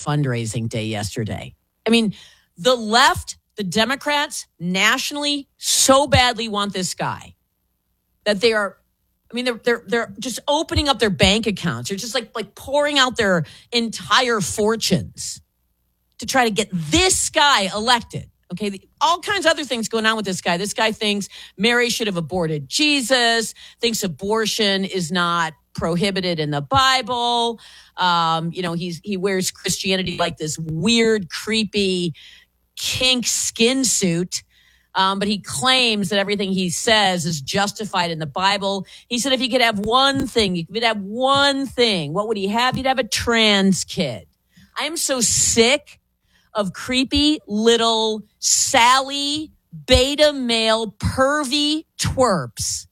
fundraising day yesterday. I mean, the left, the Democrats nationally so badly want this guy that they're just opening up their bank accounts. They're just like pouring out their entire fortunes to try to get this guy elected. Okay, all kinds of other things going on with this guy. This guy thinks Mary should have aborted Jesus, thinks abortion is not prohibited in the Bible. He wears Christianity like this weird, creepy, kink skin suit. But he claims that everything he says is justified in the Bible. He said if he could have one thing, what would he have? He'd have a trans kid. I am so sick of creepy little Sally beta male pervy twerps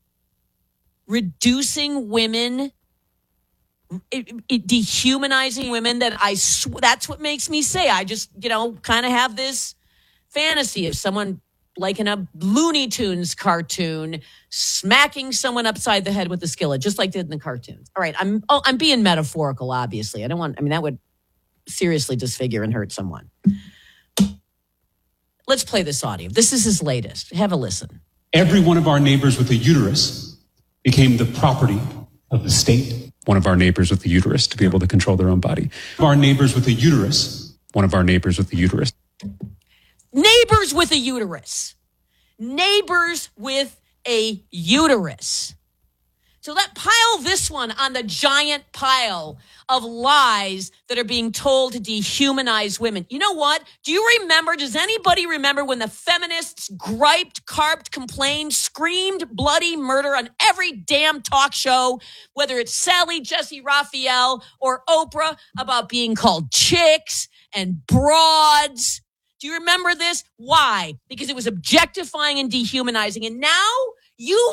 reducing women, dehumanizing women that's what makes me say, I just, kind of have this fantasy of someone like in a Looney Tunes cartoon smacking someone upside the head with a skillet, just like they did in the cartoons. All right. I'm being metaphorical, obviously. That would seriously disfigure and hurt someone. Let's play this audio. This is his latest. Have a listen. Every one of our neighbors with a uterus became the property of the state. One of our neighbors with a uterus to be able to control their own body. Our neighbors with a uterus. One of our neighbors with a uterus. Neighbors with a uterus. Neighbors with a uterus. So pile this one on the giant pile of lies that are being told to dehumanize women. You know what? Does anybody remember when the feminists griped, carped, complained, screamed bloody murder on every damn talk show, whether it's Sally, Jesse Raphael, or Oprah, about being called chicks and broads? Do you remember this? Why? Because it was objectifying and dehumanizing. And now you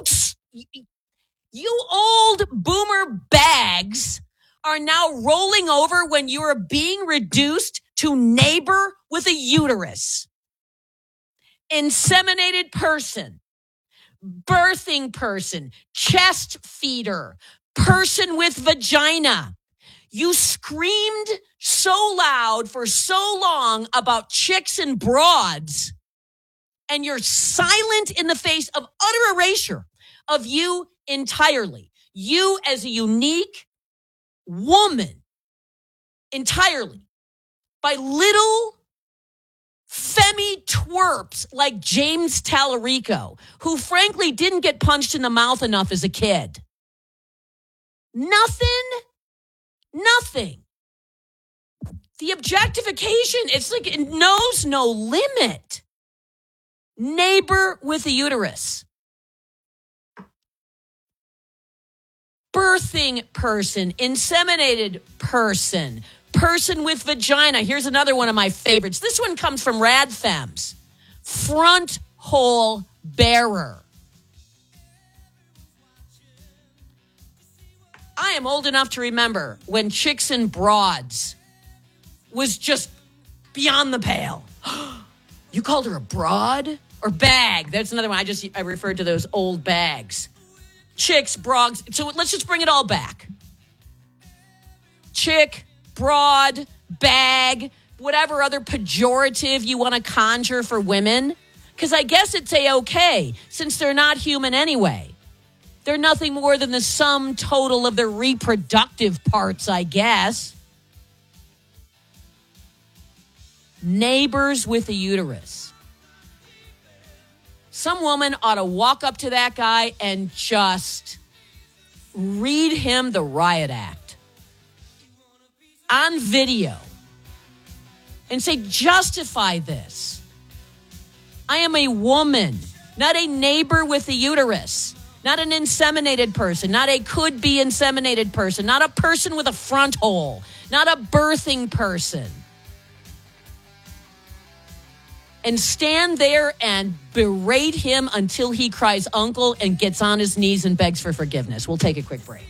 old boomer bags are now rolling over when you are being reduced to neighbor with a uterus, inseminated person, birthing person, chest feeder, person with vagina. You screamed so loud for so long about chicks and broads, and you're silent in the face of utter erasure of you entirely. You as a unique woman entirely by little femi twerps like James Tallarico, who frankly didn't get punched in the mouth enough as a kid. Nothing. The objectification, it's like it knows no limit. Neighbor with a uterus. Birthing person, inseminated person, person with vagina. Here's another one of my favorites. This one comes from Radfems. Front hole bearer. I am old enough to remember when chicks and broads was just beyond the pale. You called her a broad or bag? That's another one. I referred to those old bags. Chicks, broads. So let's just bring it all back. Chick, broad, bag, whatever other pejorative you want to conjure for women. Because I guess it's A-okay, since they're not human anyway. They're nothing more than the sum total of their reproductive parts, I guess. Neighbors with a uterus. Some woman ought to walk up to that guy and just read him the riot act on video and say, justify this. I am a woman, not a neighbor with a uterus, not an inseminated person, not a could-be inseminated person, not a person with a front hole, not a birthing person. And stand there and berate him until he cries uncle and gets on his knees and begs for forgiveness. We'll take a quick break.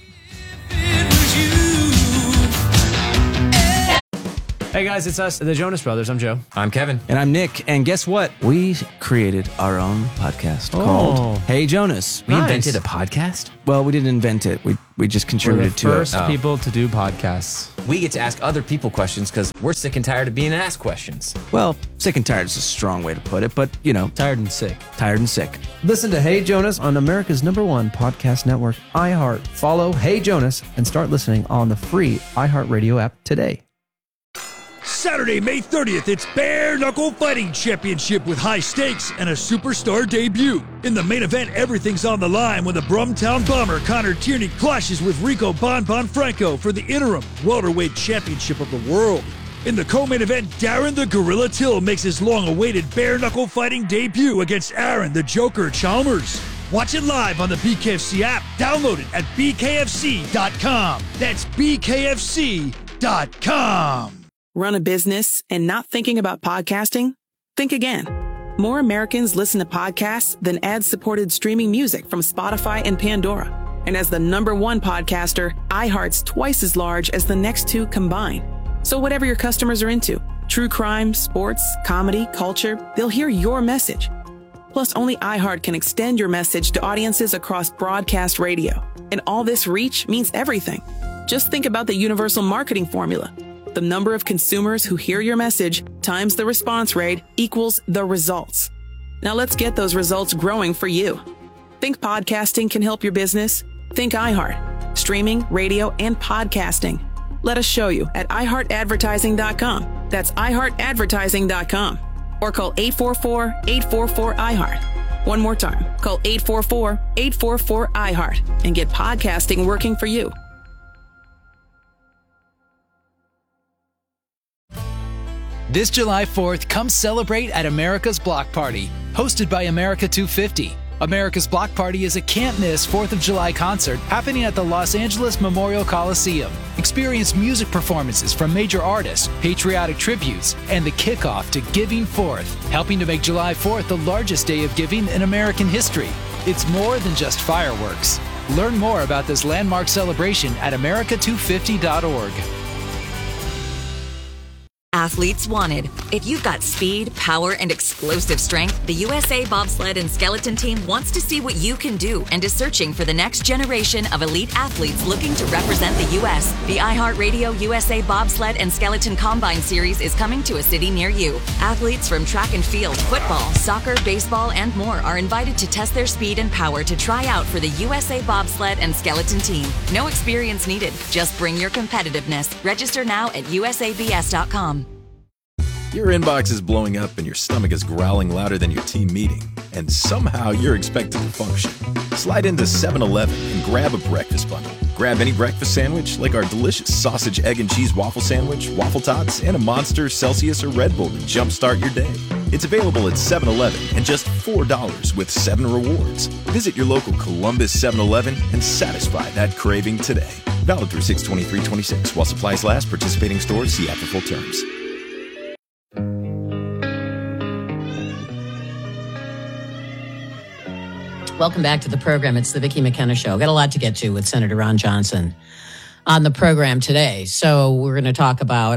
Hey guys, it's us, the Jonas Brothers. I'm Joe. I'm Kevin. And I'm Nick. And guess what? We created our own podcast called Hey Jonas. We invented a podcast? Well, we didn't invent it. We just contributed to it. We're the first people to do podcasts. We get to ask other people questions because we're sick and tired of being asked questions. Well, sick and tired is a strong way to put it, but, Tired and sick. tired and sick. Listen to Hey Jonas on America's #1 podcast network, iHeart. Follow Hey Jonas and start listening on the free iHeartRadio app today. Saturday, May 30th, it's Bare Knuckle Fighting Championship with high stakes and a superstar debut. In the main event, everything's on the line when the Brumtown Bomber Connor Tierney clashes with Rico Bon Franco for the interim welterweight championship of the world. In the co-main event, Darren the Gorilla Till makes his long-awaited Bare Knuckle Fighting debut against Aaron the Joker Chalmers. Watch it live on the BKFC app. Download it at bkfc.com. That's bkfc.com. Run a business and not thinking about podcasting? Think again. More Americans listen to podcasts than ad-supported streaming music from Spotify and Pandora. And as the #1 podcaster, iHeart's twice as large as the next two combined. So whatever your customers are into, true crime, sports, comedy, culture, they'll hear your message. Plus, only iHeart can extend your message to audiences across broadcast radio. And all this reach means everything. Just think about the universal marketing formula. The number of consumers who hear your message times the response rate equals the results. Now let's get those results growing for you. Think podcasting can help your business? Think iHeart. Streaming, radio, and podcasting. Let us show you at iHeartAdvertising.com. That's iHeartAdvertising.com. Or call 844-844-iHeart. One more time, call 844-844-iHeart and get podcasting working for you. This July 4th, come celebrate at America's Block Party, hosted by America 250. America's Block Party is a can't-miss 4th of July concert happening at the Los Angeles Memorial Coliseum. Experience music performances from major artists, patriotic tributes, and the kickoff to Giving Forth, helping to make July 4th the largest day of giving in American history. It's more than just fireworks. Learn more about this landmark celebration at america250.org. Athletes wanted. If you've got speed, power, and explosive strength, the USA Bobsled and Skeleton Team wants to see what you can do and is searching for the next generation of elite athletes looking to represent the U.S. The iHeartRadio USA Bobsled and Skeleton Combine Series is coming to a city near you. Athletes from track and field, football, soccer, baseball, and more are invited to test their speed and power to try out for the USA Bobsled and Skeleton Team. No experience needed. Just bring your competitiveness. Register now at usabs.com. Your inbox is blowing up and your stomach is growling louder than your team meeting, and somehow you're expected to function. Slide into 7-Eleven and grab a breakfast bundle. Grab any breakfast sandwich like our delicious sausage, egg, and cheese waffle sandwich, waffle tots, and a Monster, Celsius, or Red Bull to jumpstart your day. It's available at 7-Eleven and just $4 with 7 rewards. Visit your local Columbus 7-Eleven and satisfy that craving today. Valid through 6/23/26 while supplies last. Participating stores see app for full terms. Welcome back to the program. It's the Vicki McKenna Show. Got a lot to get to with Senator Ron Johnson on the program today. So I want to talk about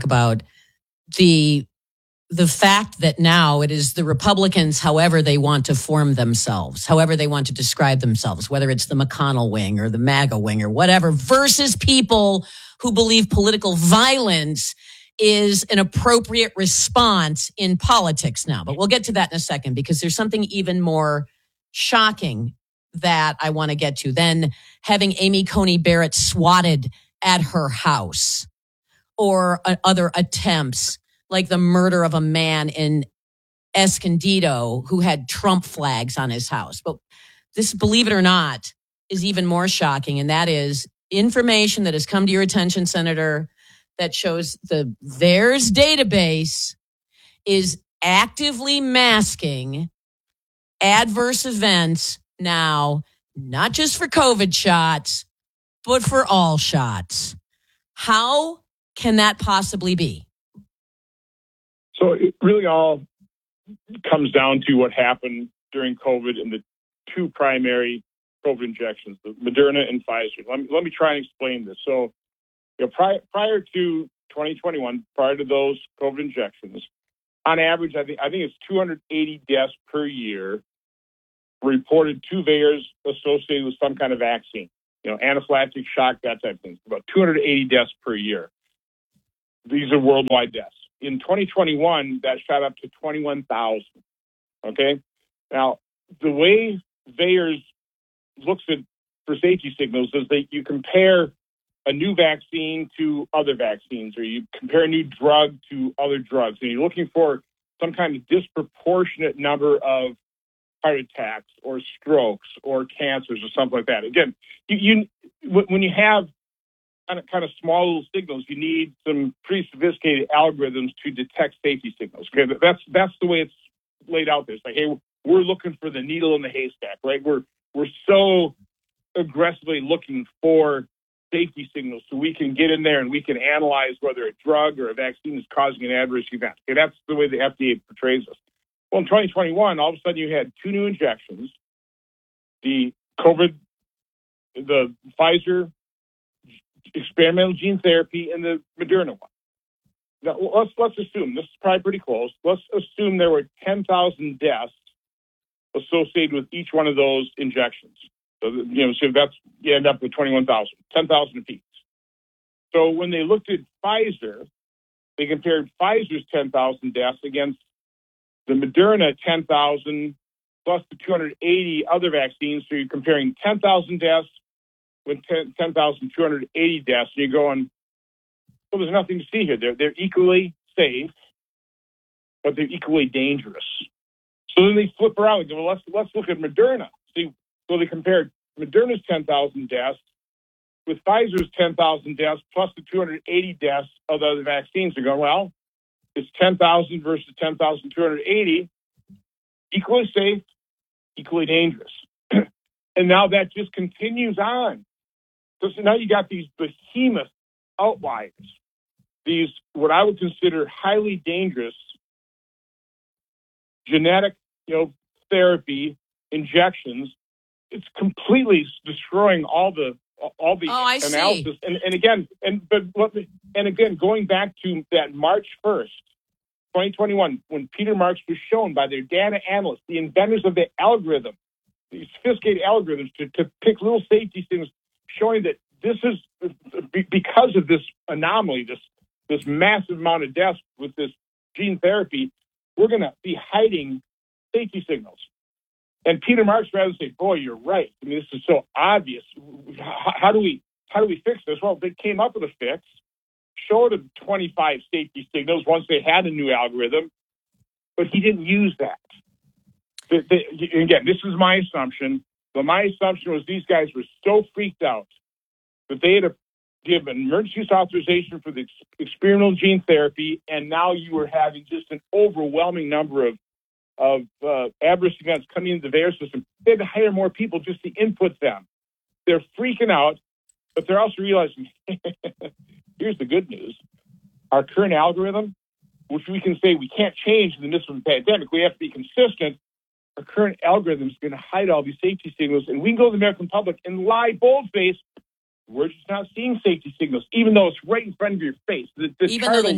the fact that now it is the Republicans, however they want to form themselves, however they want to describe themselves, whether it's the McConnell wing or the MAGA wing or whatever, versus people who believe political violence is an appropriate response in politics now. But we'll get to that in a second because there's something even more shocking that I want to get to than having Amy Coney Barrett swatted at her house or other attempts like the murder of a man in Escondido who had Trump flags on his house. But this, believe it or not, is even more shocking. And that is information that has come to your attention, Senator, that shows the VAERS database is actively masking adverse events now, not just for COVID shots, but for all shots. How can that possibly be? So it really all comes down to what happened during COVID and the two primary COVID injections, the Moderna and Pfizer. Let me try and explain this. So, prior to 2021, prior to those COVID injections, on average, I think it's 280 deaths per year reported to VAERS associated with some kind of vaccine, anaphylactic shock, that type of thing. About 280 deaths per year. These are worldwide deaths. In 2021, that shot up to 21,000. Okay? Now, the way VAERS looks at for safety signals is that you compare a new vaccine to other vaccines, or you compare a new drug to other drugs, and you're looking for some kind of disproportionate number of heart attacks or strokes or cancers or something like that. Again, when you have kind of small little signals, you need some pretty sophisticated algorithms to detect safety signals. Okay, that's the way it's laid out there. It's like, hey, we're looking for the needle in the haystack, right? We're so aggressively looking for safety signals so we can get in there and we can analyze whether a drug or a vaccine is causing an adverse event. Okay, that's the way the FDA portrays us. Well, in 2021, all of a sudden you had two new injections, the Pfizer experimental gene therapy and the Moderna one. Now, let's assume, this is probably pretty close, let's assume there were 10,000 deaths associated with each one of those injections. So, so that's, you end up with 21,000, 10,000 apiece. So when they looked at Pfizer, they compared Pfizer's 10,000 deaths against the Moderna 10,000 plus the 280 other vaccines. So you're comparing 10,000 deaths with 10,280 deaths. And you're going, well, there's nothing to see here. They're equally safe, but they're equally dangerous. So then they flip around and go, well, let's look at Moderna. See, so they compared Moderna's 10,000 deaths with Pfizer's 10,000 deaths plus the 280 deaths of the other vaccines. They're going, well, it's 10,000 versus 10,280, equally safe, equally dangerous. And now that just continues on. So now you got these behemoth outliers, these what I would consider highly dangerous genetic, therapy injections. It's completely destroying all the analysis. And again, going back to that March 1st, 2021, when Peter Marks was shown by their data analysts, the inventors of the algorithm, these sophisticated algorithms to pick little safety things, showing that this is because of this anomaly, this massive amount of deaths with this gene therapy, we're going to be hiding safety signals. And Peter Marks rather say, boy, you're right. I mean, this is so obvious. How do we fix this? Well, they came up with a fix, showed him 25 safety signals once they had a new algorithm, but he didn't use that. Again, this is my assumption, but my assumption was these guys were so freaked out that they had to give an emergency use authorization for the experimental gene therapy, and now you were having just an overwhelming number of adverse events coming into the VAERS system. They had to hire more people just to input them. They're freaking out, but they're also realizing, here's the good news. Our current algorithm, which we can say we can't change in the midst of a pandemic, we have to be consistent. Our current algorithm is going to hide all these safety signals, and we can go to the American public and lie bold-faced, we're just not seeing safety signals, even though it's right in front of your face. Even though the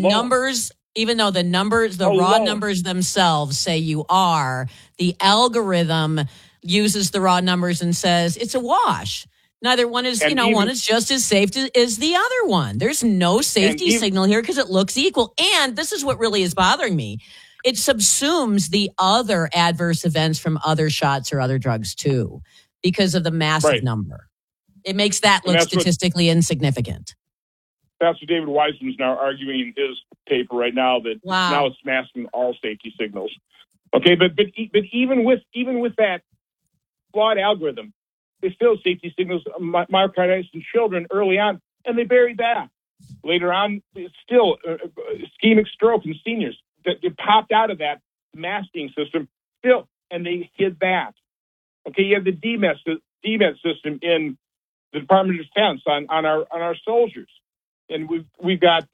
numbers, raw numbers themselves say you are, the algorithm uses the raw numbers and says it's a wash. Neither one is, one is just as safe as the other one. There's no safety signal here because it looks equal. And this is what really is bothering me. It subsumes the other adverse events from other shots or other drugs too, because of the massive number. It makes that look statistically insignificant. That's what David Wiseman is now arguing in his paper right now, that now it's masking all safety signals. Okay, but even with that flawed algorithm, there's still safety signals, myocarditis in children early on, and they buried that. Later on, it's still ischemic stroke in seniors that popped out of that masking system still, and they hid that. Okay, you have the DMED system in the Department of Defense on our soldiers. And we've got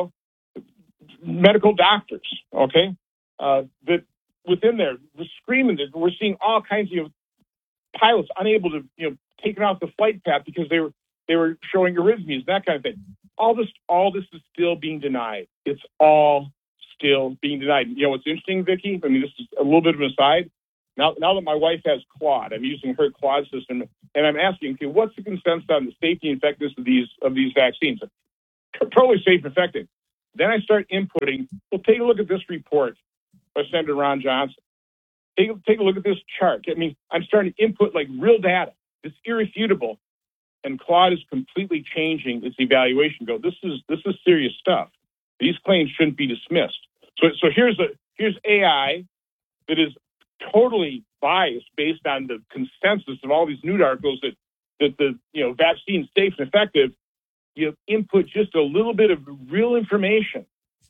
medical doctors, okay, that within there we're screaming that we're seeing all kinds of pilots unable to taken off the flight path because they were showing arrhythmias, that kind of thing. All this is still being denied. It's all still being denied. What's interesting, Vicki? I mean, this is a little bit of an aside. Now that my wife has Claude, I'm using her Claude system, and I'm asking, okay, what's the consensus on the safety and effectiveness of these vaccines? Totally safe and effective. Then I start inputting. Well, take a look at this report by Senator Ron Johnson. Take a look at this chart. I mean, I'm starting to input like real data. It's irrefutable. And Claude is completely changing its evaluation. This is serious stuff. These claims shouldn't be dismissed. So here's AI that is totally biased based on the consensus of all these news articles that the vaccine's safe and effective. You input just a little bit of real information,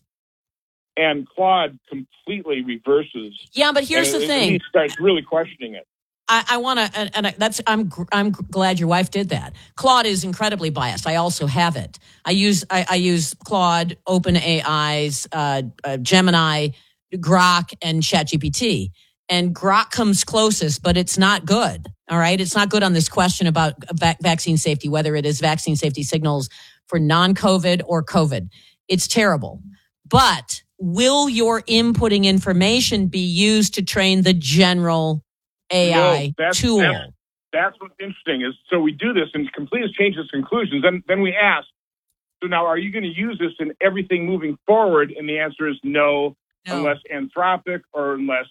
and Claude completely reverses. Yeah, but here's the thing: he starts really questioning it. I want to, and that's I'm glad your wife did that. Claude is incredibly biased. I also have it. I use Claude, OpenAI's Gemini, Grok, and ChatGPT. And Grok comes closest, but it's not good. All right, it's not good on this question about vaccine safety, whether it is vaccine safety signals for non-COVID or COVID. It's terrible. But will your inputting information be used to train the general AI tool? That's what's interesting is, so we do this and completely change its conclusions. Then we ask, so now are you going to use this in everything moving forward? And the answer is no. Unless Anthropic or unless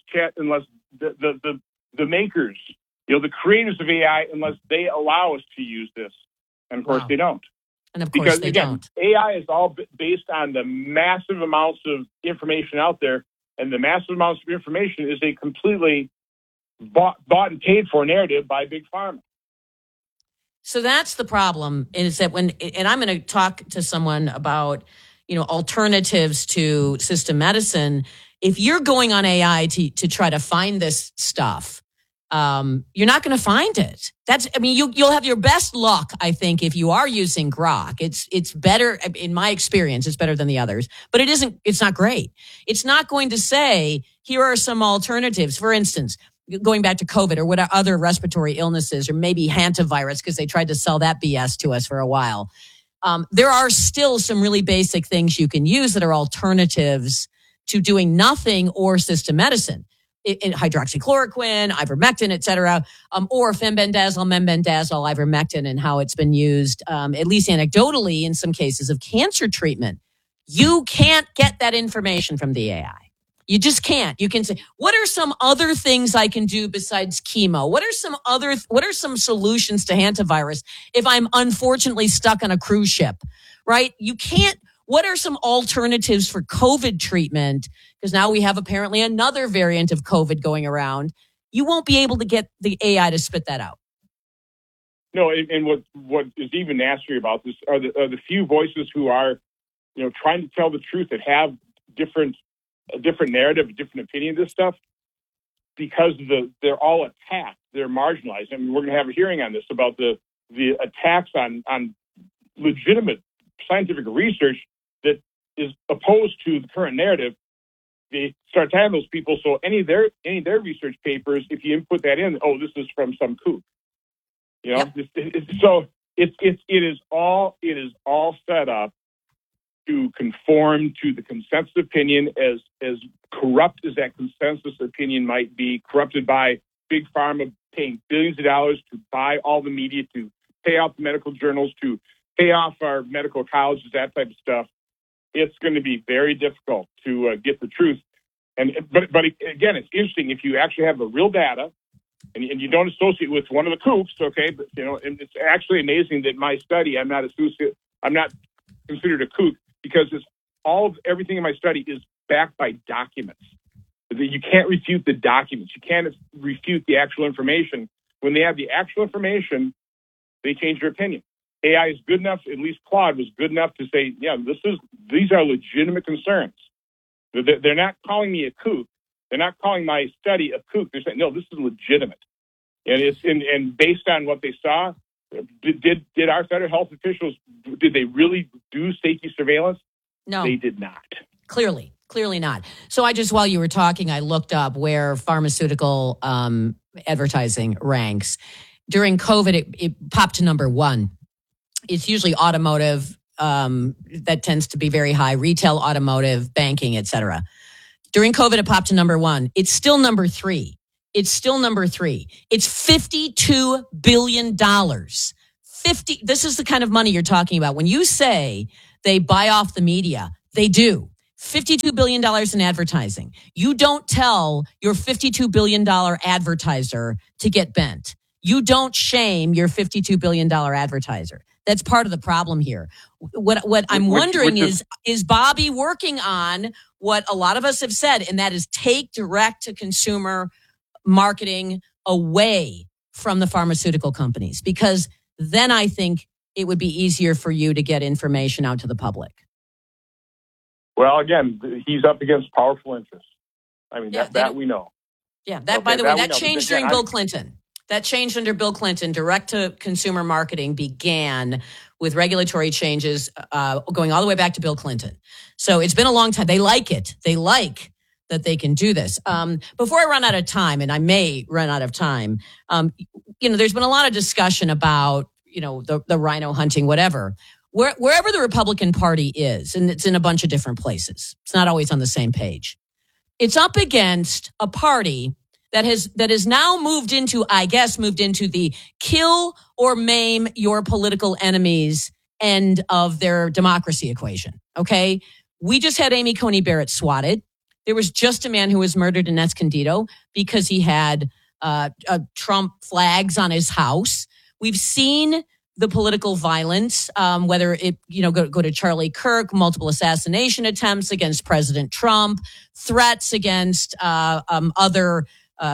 the makers, the creators of AI, unless they allow us to use this. And of course they don't. And of course they don't. AI is all based on the massive amounts of information out there. And the massive amounts of information is a completely bought and paid for narrative by Big Pharma. So that's the problem, is that and I'm going to talk to someone about, alternatives to system medicine. If you're going on AI to try to find this stuff, you're not going to find it. You'll have your best luck, I think, if you are using Grok. It's better, in my experience, it's better than the others, but it's not great. It's not going to say, here are some alternatives. For instance, going back to COVID or what other respiratory illnesses, or maybe hantavirus, because they tried to sell that BS to us for a while. There are still some really basic things you can use that are alternatives to doing nothing or system medicine. In hydroxychloroquine, ivermectin, et cetera, or fenbendazole, membendazole, ivermectin, and how it's been used, at least anecdotally, in some cases of cancer treatment. You can't get that information from the AI. You just can't. You can say, what are some other things I can do besides chemo? What are some solutions to hantavirus if I'm unfortunately stuck on a cruise ship, right? You can't. What are some alternatives for COVID treatment? Because now we have apparently another variant of COVID going around. You won't be able to get the AI to spit that out. No, and what is even nastier about this are the few voices who are, trying to tell the truth, that have a different narrative, a different opinion of this stuff, because they're all attacked. They're marginalized. I mean, we're going to have a hearing on this about the attacks on legitimate scientific research that is opposed to the current narrative. They start tagging those people. So any of their research papers, if you input that in, this is from some kook. Yep. So it is all set up to conform to the consensus opinion, as corrupt as that consensus opinion might be, corrupted by Big Pharma paying billions of dollars to buy all the media, to pay off the medical journals, to pay off our medical colleges, that type of stuff. It's going to be very difficult to get the truth. But again, it's interesting if you actually have the real data and you don't associate with one of the kooks, okay? But and it's actually amazing that my study, I'm not considered a kook, because everything in my study is backed by documents. You can't refute the documents. You can't refute the actual information. When they have the actual information, they change their opinion. AI is good enough, at least Claude was good enough to say, yeah, these are legitimate concerns. They're not calling me a kook. They're not calling my study a kook. They're saying, no, this is legitimate. And based on what they saw, did our federal health officials, did they really do safety surveillance? No. They did not. Clearly not. So while you were talking, I looked up where pharmaceutical advertising ranks. During COVID, it popped to number 1. It's usually automotive, that tends to be very high, retail, automotive, banking, et cetera. During COVID, it popped to number 1. It's still number 3. It's $52 billion. This is the kind of money you're talking about. When you say they buy off the media, They do. $52 billion in advertising. You don't tell your $52 billion advertiser to get bent. You don't shame your $52 billion advertiser. That's part of the problem here. What I'm wondering is Bobby working on what a lot of us have said, and that is take direct-to-consumer marketing away from the pharmaceutical companies, because then I think it would be easier for you to get information out to the public. Well, again, he's up against powerful interests. I mean, that we know. Yeah, by the way, that changed during Bill Clinton. That changed under Bill Clinton. Direct-to-consumer marketing began with regulatory changes going all the way back to Bill Clinton. So it's been a long time. They like it. They like that they can do this. Before I run out of time, and I may run out of time, there's been a lot of discussion about, the rhino hunting, whatever. Wherever the Republican Party is, and it's in a bunch of different places, it's not always on the same page. It's up against a party that has now moved into the kill or maim your political enemies end of their democracy equation. Okay. We just had Amy Coney Barrett swatted. There was just a man who was murdered in Escondido because he had Trump flags on his house. We've seen the political violence, whether it, go to Charlie Kirk, multiple assassination attempts against President Trump, threats against other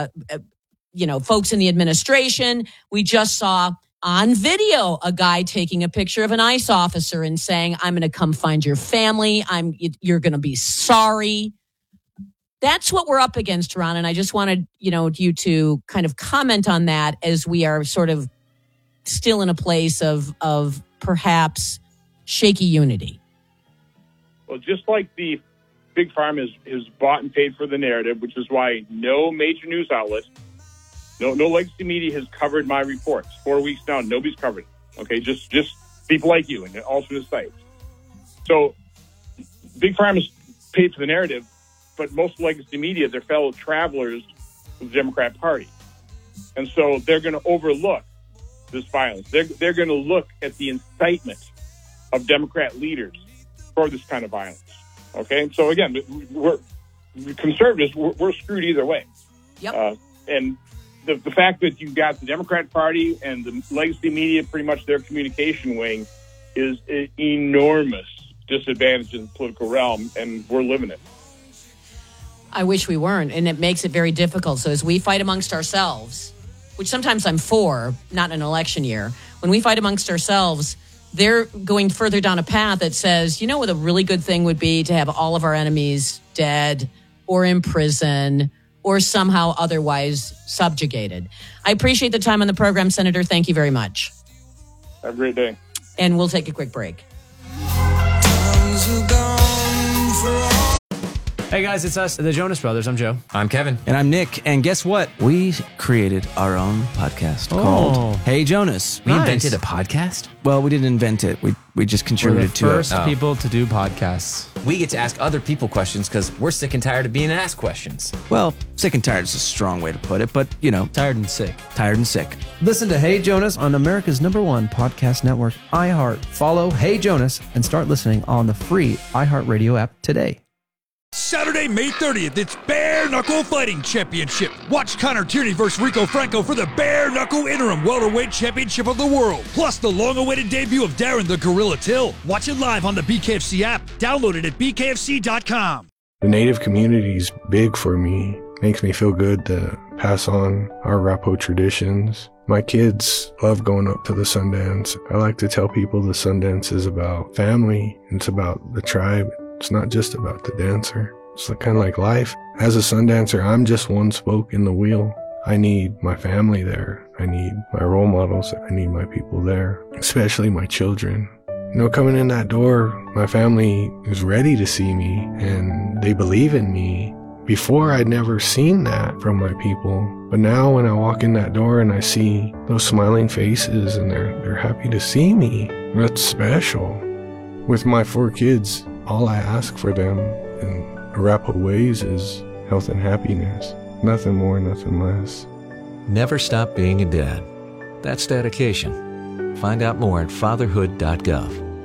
folks in the administration. We just saw on video a guy taking a picture of an ICE officer and saying, "I'm going to come find your family. You're going to be sorry." That's what we're up against, Ron. And I just wanted, you to kind of comment on that as we are sort of still in a place of perhaps shaky unity. Well, just like the Big Pharma has bought and paid for the narrative, which is why no major news outlet, no legacy media has covered my reports. 4 weeks now, nobody's covered it. Okay, just people like you and alternate sites. So Big Pharma's paid for the narrative, but most legacy media, they're fellow travelers with the Democrat Party. And so they're going to overlook this violence. They're going to look at the incitement of Democrat leaders for this kind of violence. Okay, so again, we're conservatives. We're screwed either way. Yep. And the fact that you've got the Democrat Party and the legacy media, pretty much their communication wing, is an enormous disadvantage in the political realm, and we're living it. I wish we weren't, and it makes it very difficult. So as we fight amongst ourselves, which sometimes I'm for, not in an election year, when we fight amongst ourselves, they're going further down a path that says, what a really good thing would be to have all of our enemies dead or in prison or somehow otherwise subjugated. I appreciate the time on the program, Senator. Thank you very much. Have a great day. And we'll take a quick break. Hey guys, it's us, the Jonas Brothers. I'm Joe. I'm Kevin. And I'm Nick. And guess what? We created our own podcast called Hey Jonas. We invented a podcast? Well, we didn't invent it. We just contributed to it. We're the first people to do podcasts. We get to ask other people questions because we're sick and tired of being asked questions. Well, sick and tired is a strong way to put it, but, Tired and sick. Tired and sick. Listen to Hey Jonas on America's #1 podcast network, iHeart. Follow Hey Jonas and start listening on the free iHeartRadio app today. Saturday, May 30th, it's Bare Knuckle Fighting Championship. Watch Connor Tierney versus Rico Franco for the Bare Knuckle Interim Welterweight Championship of the World. Plus the long-awaited debut of Darren the Gorilla Till. Watch it live on the BKFC app. Download it at bkfc.com. The Native community is big for me. Makes me feel good to pass on our Rapo traditions. My kids love going up to the Sundance. I like to tell people the Sundance is about family. It's about the tribe. It's not just about the dancer. It's kind of like life. As a Sundancer, I'm just one spoke in the wheel. I need my family there. I need my role models. I need my people there, especially my children. Coming in that door, my family is ready to see me and they believe in me. Before, I'd never seen that from my people. But now when I walk in that door and I see those smiling faces and they're happy to see me, that's special. With my 4 kids, all I ask for them in Arapaho ways is health and happiness. Nothing more, nothing less. Never stop being a dad. That's dedication. Find out more at fatherhood.gov.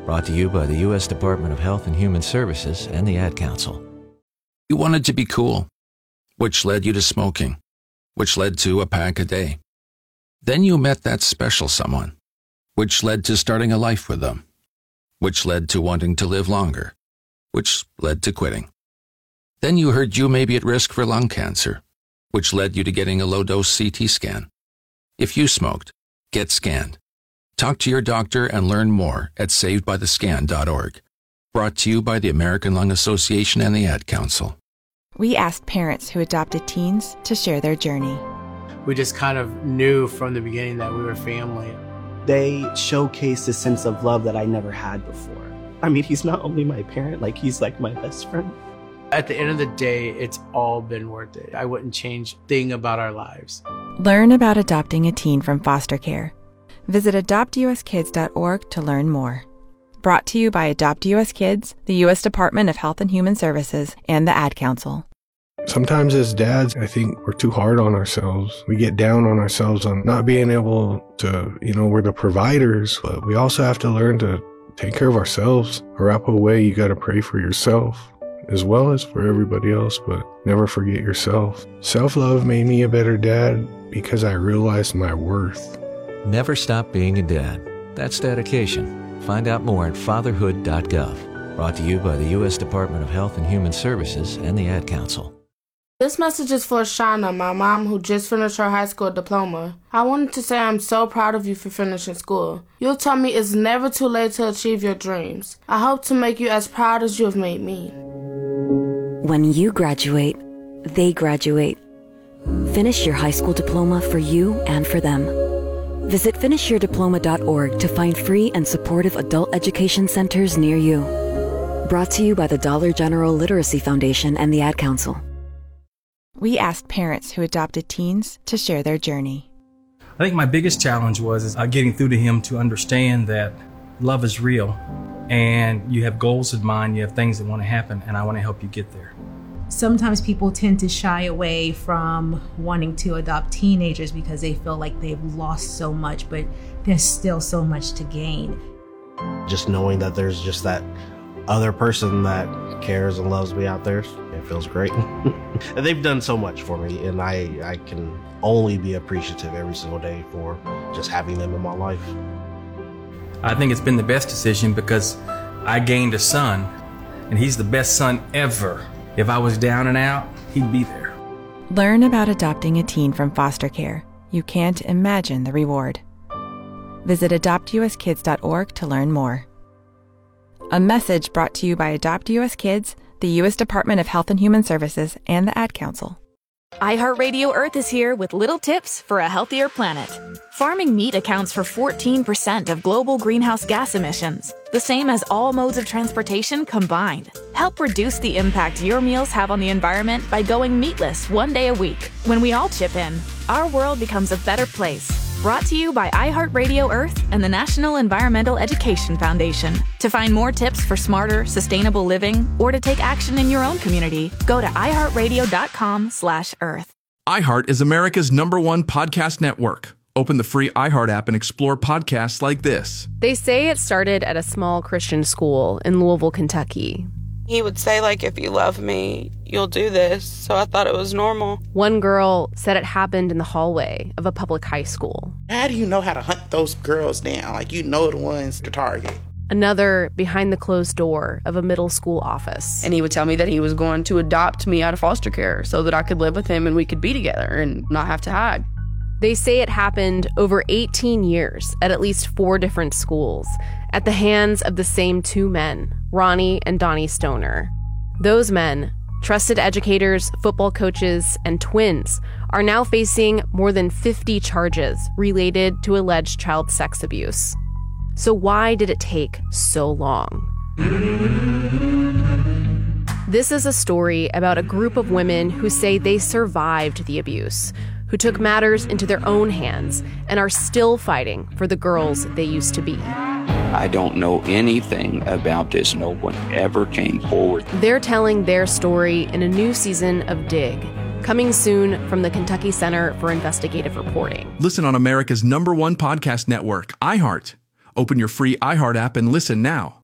Brought to you by the U.S. Department of Health and Human Services and the Ad Council. You wanted to be cool, which led you to smoking, which led to a pack a day. Then you met that special someone, which led to starting a life with them, which led to wanting to live longer, which led to quitting. Then you heard you may be at risk for lung cancer, which led you to getting a low-dose CT scan. If you smoked, get scanned. Talk to your doctor and learn more at savedbythescan.org. Brought to you by the American Lung Association and the Ad Council. We asked parents who adopted teens to share their journey. We just kind of knew from the beginning that we were family. They showcased a sense of love that I never had before. I mean, he's not only my parent, like he's like my best friend. At the end of the day, it's all been worth it. I wouldn't change a thing about our lives. Learn about adopting a teen from foster care. Visit adoptuskids.org to learn more. Brought to you by Adopt US Kids, the U.S. Department of Health and Human Services, and the Ad Council. Sometimes as dads, I think we're too hard on ourselves. We get down on ourselves on not being able to, we're the providers, but we also have to learn to take care of ourselves. Arapaho way, you got to pray for yourself as well as for everybody else, but never forget yourself. Self-love made me a better dad because I realized my worth. Never stop being a dad. That's dedication. Find out more at fatherhood.gov. Brought to you by the U.S. Department of Health and Human Services and the Ad Council. This message is for Shauna, my mom who just finished her high school diploma. I wanted to say I'm so proud of you for finishing school. You taught me it's never too late to achieve your dreams. I hope to make you as proud as you have made me. When you graduate, they graduate. Finish your high school diploma for you and for them. Visit finishyourdiploma.org to find free and supportive adult education centers near you. Brought to you by the Dollar General Literacy Foundation and the Ad Council. We asked parents who adopted teens to share their journey. I think my biggest challenge was getting through to him to understand that love is real and you have goals in mind, you have things that want to happen, and I want to help you get there. Sometimes people tend to shy away from wanting to adopt teenagers because they feel like they've lost so much, but there's still so much to gain. Just knowing that there's just that other person that cares and loves me out there, it feels great. And they've done so much for me, and I can only be appreciative every single day for just having them in my life. I think it's been the best decision because I gained a son, and he's the best son ever. If I was down and out, he'd be there. Learn about adopting a teen from foster care. You can't imagine the reward. Visit adoptuskids.org to learn more. A message brought to you by Adopt US Kids, the U.S. Department of Health and Human Services, and the Ad Council. iHeartRadio Earth is here with little tips for a healthier planet. Farming meat accounts for 14% of global greenhouse gas emissions, the same as all modes of transportation combined. Help reduce the impact your meals have on the environment by going meatless one day a week. When we all chip in, our world becomes a better place. Brought to you by iHeartRadio Earth and the National Environmental Education Foundation. To find more tips for smarter, sustainable living, or to take action in your own community, go to iHeartRadio.com/Earth. iHeart is America's #1 podcast network. Open the free iHeart app and explore podcasts like this. They say it started at a small Christian school in Louisville, Kentucky. He would say, if you love me, you'll do this. So I thought it was normal. One girl said it happened in the hallway of a public high school. How do you know how to hunt those girls down? The ones to target. Another behind the closed door of a middle school office. And he would tell me that he was going to adopt me out of foster care so that I could live with him and we could be together and not have to hide. They say it happened over 18 years at least 4 different schools at the hands of the same 2 men, Ronnie and Donnie Stoner. Those men, trusted educators, football coaches, and twins, are now facing more than 50 charges related to alleged child sex abuse. So why did it take so long? This is a story about a group of women who say they survived the abuse, who took matters into their own hands and are still fighting for the girls they used to be. I don't know anything about this. No one ever came forward. They're telling their story in a new season of Dig, coming soon from the Kentucky Center for Investigative Reporting. Listen on America's #1 podcast network, iHeart. Open your free iHeart app and listen now.